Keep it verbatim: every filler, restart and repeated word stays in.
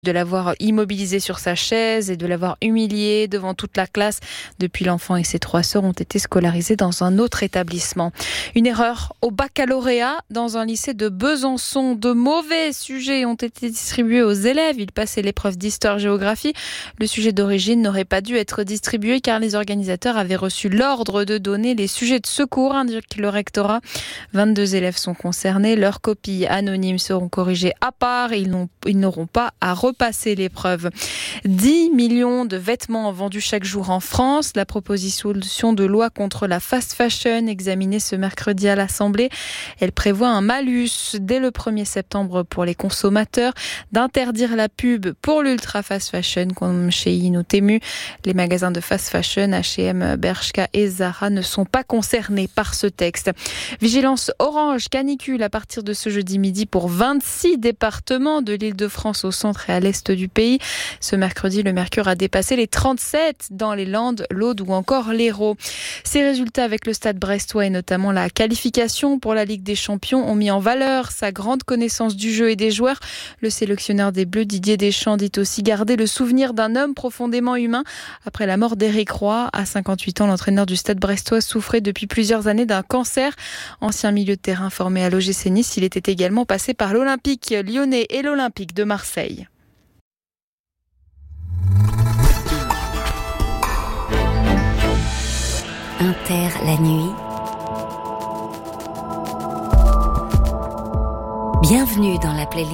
de l'avoir immobilisé sur sa chaise et de l'avoir humilié devant toute la classe. Depuis, l'enfant et ses trois sœurs ont été scolarisés dans un autre établissement. Une erreur au baccalauréat dans un lycée de Besançon. De mauvais sujets ont été distribués aux élèves. Ils passaient l'épreuve d'histoire-géographie. Le sujet d'origine n'aurait pas dû être distribué car les organisateurs avaient reçu l'ordre de donner les sujets de secours, indique le rectorat. vingt-deux élèves sont concernés. Leurs copies anonymes seront corrigées à part et ils n'ont, ils n'auront pas à repasser l'épreuve. dix millions de vêtements vendus chaque jour en France. La proposition de loi contre la fast fashion examinée ce mercredi à l'Assemblée. Elle prévoit un malus dès le premier septembre pour les consommateurs, d'interdire la pub pour l'ultra fast fashion comme Shein ou Temu. Les magasins de fast fashion, H et M, Bershka et Zara ne sont pas concernés par ce texte. Vigilance orange canicule à partir de ce jeudi midi pour vingt-six départements de l'Île-de-France au centre et à l'est du pays. Ce mercredi, le mercure a dépassé les trente-sept dans les Landes, l'Aude ou encore l'Hérault. Ces résultats avec le Stade brestois et notamment la qualification pour la Ligue des Champions ont mis en valeur sa grande connaissance du jeu et des joueurs. Le sélectionneur des Bleus, Didier Deschamps, dit aussi garder le souvenir d'un homme profondément humain. Après la mort d'Éric Roy, à cinquante-huit ans, l'entraîneur du Stade brestois souffrait depuis plusieurs années d'un cancer. Ancien milieu de terrain formé à l'O G C Nice, il était également passé par l'Olympique lyonnais et l'Olympique de Marseille. Inter la nuit. Bienvenue dans la playlist.